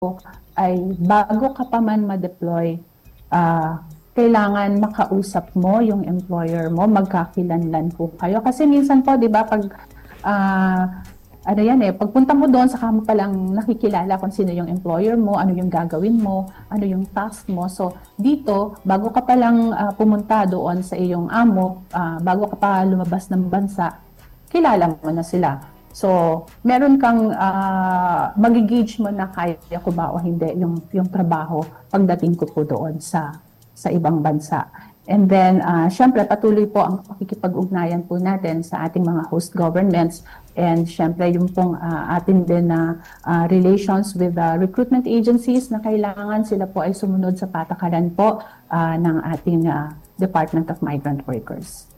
ay bago ka pa man ma-deploy, kailangan makausap mo yung employer mo, magkakilanlan po kayo. Kasi minsan po, di ba, pag pagpunta mo doon, saka mo palang nakikilala kung sino yung employer mo, ano yung gagawin mo, ano yung task mo. So, dito, bago ka palang pumunta doon sa iyong amo, bago ka pa lumabas ng bansa, kilala mo na sila. So, meron kang mag-gauge mo na kaya ko ba o hindi yung trabaho pagdating ko po doon sa ibang bansa. And then, syempre, patuloy po ang pakikipag-ugnayan po natin sa ating mga host governments. And syempre, yung pong atin din na relations with recruitment agencies na kailangan sila po ay sumunod sa patakaran po ng ating Department of Migrant Workers.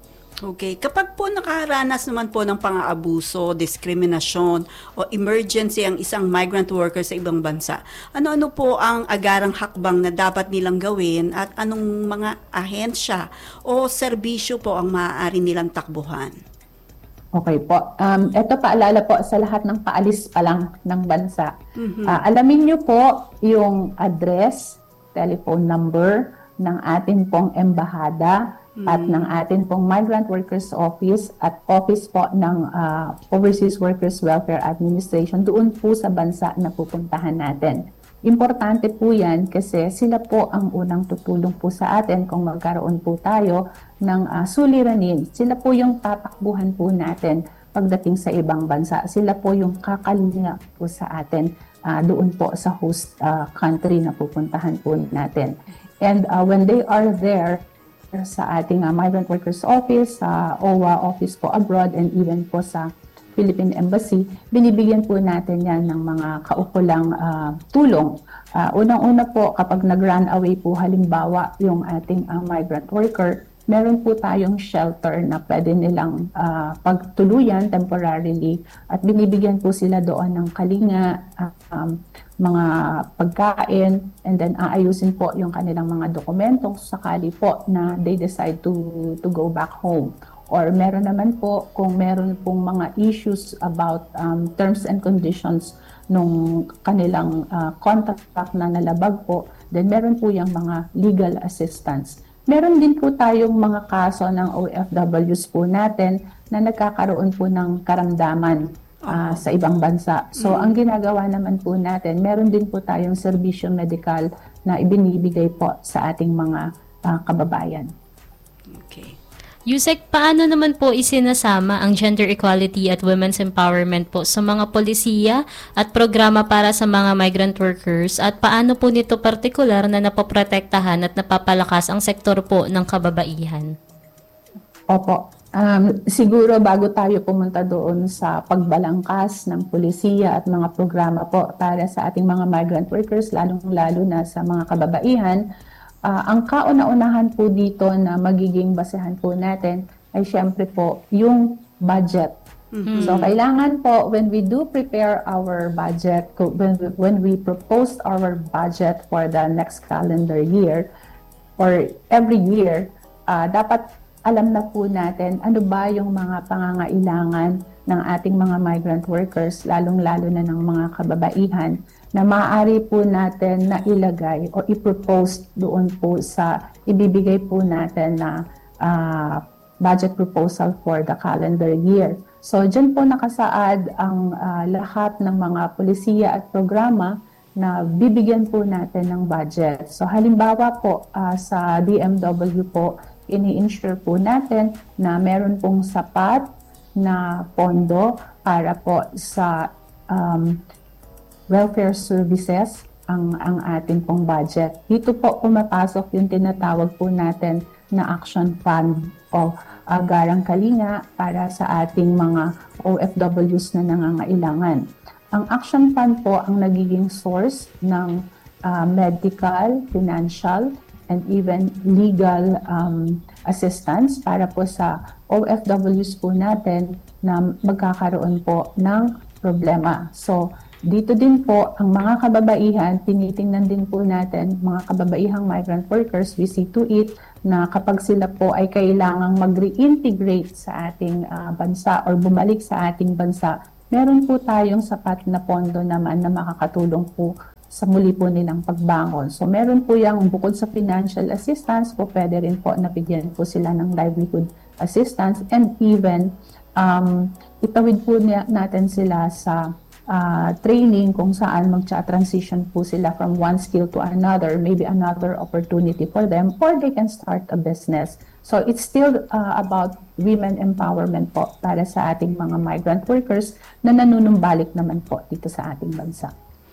Okay. Kapag po nakaranas naman po ng pang-aabuso, diskriminasyon o emergency ang isang migrant worker sa ibang bansa, ano-ano po ang agarang hakbang na dapat nilang gawin at anong mga ahensya o serbisyo po ang maaari nilang takbuhan? Okay po. Ito paalala po sa lahat ng paalis pa lang ng bansa. Alamin niyo po yung address, telephone number ng atin pong embahada at ng atin pong Migrant Workers Office at office po ng Overseas Workers Welfare Administration doon po sa bansa na pupuntahan natin. Importante po yan kasi sila po ang unang tutulong po sa atin kung magkaroon po tayo ng suliranin. Sila po yung tatakbuhan po natin pagdating sa ibang bansa. Sila po yung kakalinga po sa atin doon po sa host country na pupuntahan po natin. And when they are there, sa ating Migrant Workers Office, sa OWA Office po abroad, and even po sa Philippine Embassy, binibigyan po natin yan ng mga kaukulang tulong. Unang-una po, kapag nag-run away po halimbawa yung ating migrant worker, meron po tayong shelter na pwede nilang pagtuluyan temporarily at binibigyan po sila doon ng kalinga, mga pagkain, and then aayusin po yung kanilang mga dokumentong sakali po na they decide to go back home. Or meron naman po, kung meron pong mga issues about terms and conditions nung kanilang contract na nalabag po, then meron po yung mga legal assistance. Meron din po tayong mga kaso ng OFWs po natin na nagkakaroon po ng karamdaman sa ibang bansa. So, ang ginagawa naman po natin, meron din po tayong serbisyo medikal na ibinibigay po sa ating mga kababayan. Okay. Yusek, paano naman po isinasama ang gender equality at women's empowerment po sa mga polisiya at programa para sa mga migrant workers at paano po nito partikular na napoprotektahan at napapalakas ang sektor po ng kababaihan? Opo. Siguro bago tayo pumunta doon sa pagbalangkas ng polisiya at mga programa po para sa ating mga migrant workers, lalong-lalo na sa mga kababaihan, ang kauna-unahan po dito na magiging basehan po natin ay syempre po yung budget. So kailangan po when we do prepare our budget, when we propose our budget for the next calendar year or every year, dapat alam na po natin ano ba yung mga pangangailangan ng ating mga migrant workers, lalong-lalo na ng mga kababaihan, na maaari po natin na ilagay o i-propose doon po sa ibibigay po natin na budget proposal for the calendar year. So, dyan po nakasaad ang lahat ng mga polisiya at programa na bibigyan po natin ng budget. So, halimbawa po sa DMW po, ini-ensure po natin na meron pong sapat na pondo para po sa welfare services ang ating pong budget. Dito po pumapasok yung tinatawag po natin na action fund o agarang kalinga para sa ating mga OFWs na nangangailangan. Ang action fund po ang nagiging source ng medical, financial, and even legal assistance para po sa OFWs po natin na magkakaroon po ng problema. So, dito din po, ang mga kababaihan, tinitingnan din po natin, mga kababaihang migrant workers, we see to it na kapag sila po ay kailangang mag-reintegrate sa ating bansa or bumalik sa ating bansa, meron po tayong sapat na pondo naman na makakatulong po sa muli po nilang pagbangon. So meron po yung bukod sa financial assistance po, pwede rin po nabigyan po sila ng livelihood assistance, and even itawid po natin sila sa training kung saan mag-transition po sila from one skill to another, maybe another opportunity for them, or they can start a business. So it's still about women empowerment po para sa ating mga migrant workers na nanunumbalik naman po dito sa ating bansa.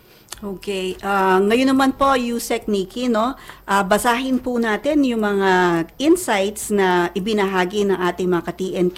Okay. Ngayon naman po, Yusek Nikki, no? Basahin po natin yung mga insights na ibinahagi ng ating mga ka-TNK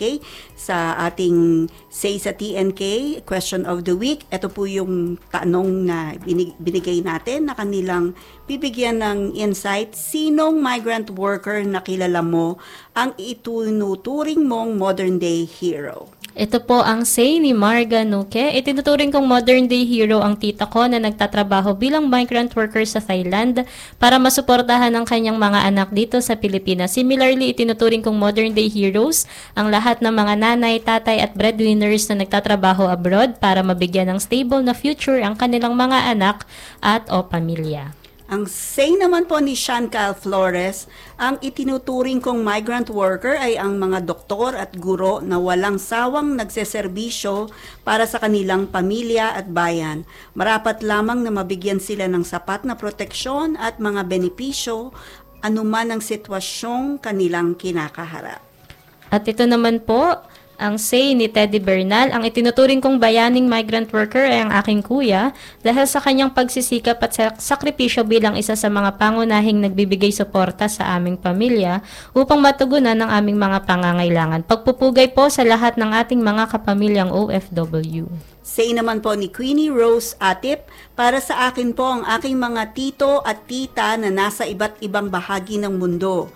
sa ating Say sa TNK, Question of the Week. Ito po yung tanong na binigay natin na kanilang bibigyan ng insight. Sinong migrant worker na kilala mo ang itunuturing mong modern day hero? Ito po ang say ni Marga Nuke. Itinuturing kong modern day hero ang tita ko na nagtatrabaho bilang migrant worker sa Thailand para masuportahan ang kanyang mga anak dito sa Pilipinas. Similarly, itinuturing kong modern day heroes ang lahat ng mga nanay, tatay at breadwinners na nagtatrabaho abroad para mabigyan ng stable na future ang kanilang mga anak at o pamilya. Ang say naman po ni Chancal Flores, ang itinuturing kong migrant worker ay ang mga doktor at guro na walang sawang nagseserbisyo para sa kanilang pamilya at bayan. Marapat lamang na mabigyan sila ng sapat na proteksyon at mga benepisyo anuman ang sitwasyong kanilang kinakaharap. At ito naman po, ang say ni Teddy Bernal, ang itinuturing kong bayaning migrant worker ay ang aking kuya dahil sa kanyang pagsisikap at sakripisyo bilang isa sa mga pangunahing nagbibigay suporta sa aming pamilya upang matugunan ang aming mga pangangailangan. Pagpupugay po sa lahat ng ating mga kapamilyang OFW. Say naman po ni Queenie Rose Atip, para sa akin po ang aking mga tito at tita na nasa iba't ibang bahagi ng mundo.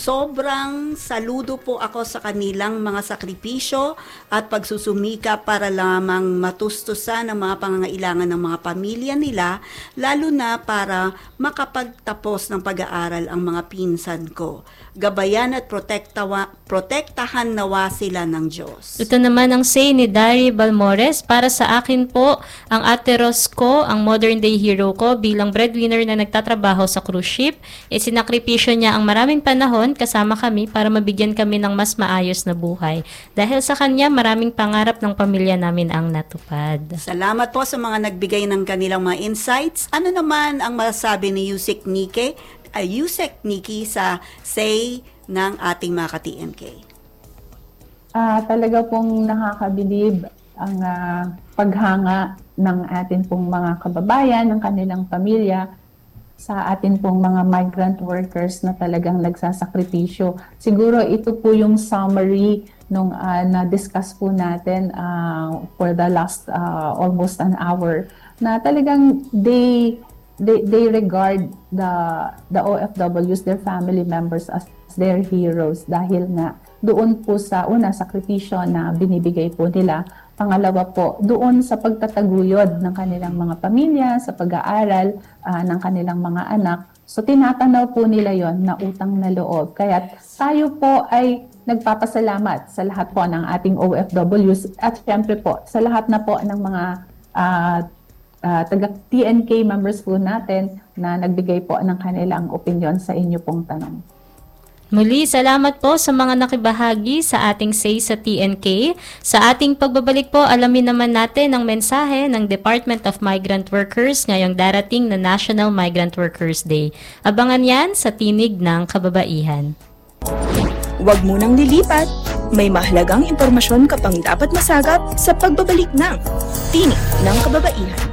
Sobrang saludo po ako sa kanilang mga sakripisyo at pagsusumika para lamang matustusan ang mga pangangailangan ng mga pamilya nila, lalo na para makapagtapos ng pag-aaral ang mga pinsan ko. Gabayan at protektahan nawa sila ng Diyos. Ito naman ang say ni Dari Balmores, para sa akin po, ang ate Ros ko, ang modern day hero ko bilang breadwinner na nagtatrabaho sa cruise ship. Isinakripisyo niya ang maraming panahon kasama kami para mabigyan kami ng mas maayos na buhay. Dahil sa kanya, maraming pangarap ng pamilya namin ang natupad. Salamat po sa mga nagbigay ng kanilang mga insights. Ano naman ang masasabi ni Yusek Nikki sa say ng ating mga ka-TNK? Talaga pong nakakabilib ang paghanga ng atin pong mga kababayan, ng kanilang pamilya, sa atin pong mga migrant workers na talagang nagsasakripisyo. Siguro ito po yung summary nung na-discuss po natin for the last almost an hour, na talagang they regard the OFWs, their family members, as their heroes dahil nga doon po sa una, sakripisyo na binibigay po nila. Pangalawa po, doon sa pagtataguyod ng kanilang mga pamilya, sa pag-aaral ng kanilang mga anak. So tinatanaw po nila yon na utang na loob. Kaya tayo po ay nagpapasalamat sa lahat po ng ating OFWs at syempre po sa lahat na po ng mga taga-TNK members po natin na nagbigay po ng kanilang opinion sa inyo pong tanong. Muli, salamat po sa mga nakibahagi sa ating say sa TNK. Sa ating pagbabalik po, alamin naman natin ang mensahe ng Department of Migrant Workers ngayong darating na National Migrant Workers Day. Abangan yan sa Tinig ng Kababaihan. Huwag munang lilipat. May mahalagang impormasyon ka pang dapat masagap sa pagbabalik ng Tinig ng Kababaihan.